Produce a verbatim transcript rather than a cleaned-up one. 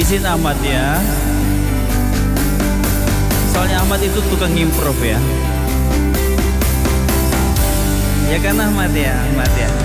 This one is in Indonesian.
izin Ahmad ya. Soalnya Ahmad itu tukang improv ya. Ya kan Ahmad ya, Ahmad ya.